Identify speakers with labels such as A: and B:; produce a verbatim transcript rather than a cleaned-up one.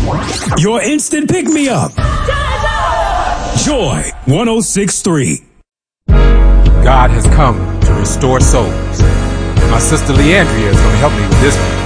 A: Your instant pick-me-up. Joy one oh six point three.
B: God has come to restore souls. My sister Leandria is going to help me with this one.